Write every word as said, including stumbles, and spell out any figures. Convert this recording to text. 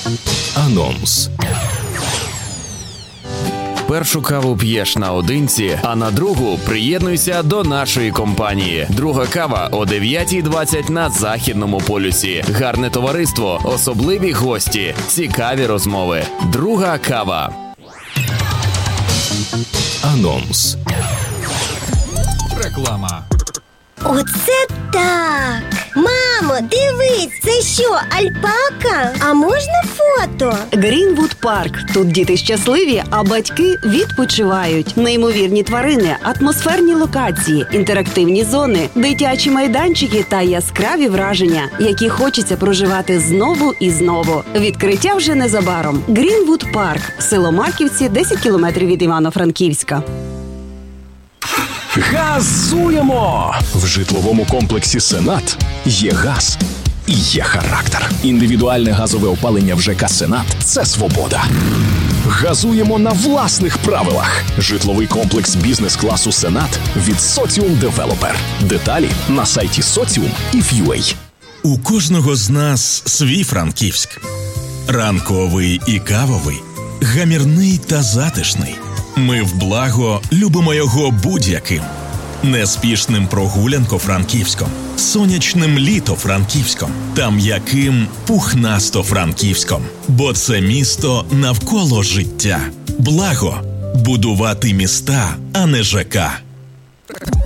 Анонс. Першу каву п'єш наодинці, а на другу приєднуйся до нашої компанії. Друга кава о дев'ятій двадцять на Західному полюсі. Гарне товариство, особливі гості, цікаві розмови. Друга кава. Анонс. Реклама. Оце так! Мамо, дивись, це що, альпака? А можна фото? Грінвуд Парк. Тут діти щасливі, а батьки відпочивають. Неймовірні тварини, атмосферні локації, інтерактивні зони, дитячі майданчики та яскраві враження, які хочеться проживати знову і знову. Відкриття вже незабаром. Грінвуд Парк. Село Марківці, десять кілометрів від Івано-Франківська. Газуємо! В житловому комплексі «Сенат» є газ і є характер. Індивідуальне газове опалення в ЖК «Сенат» – це свобода. Газуємо на власних правилах. Житловий комплекс бізнес-класу «Сенат» від «Соціум Девелопер». Деталі на сайті соціум і ф'юей. У кожного з нас свій Франківськ. Ранковий і кавовий, гамірний та затишний. Ми в благо любимо його будь-яким. Неспішним прогулянко-франківськом, сонячним літо-франківськом та м'яким пухнасто-франківськом. Бо це місто навколо життя. Благо – будувати міста, а не ЖК.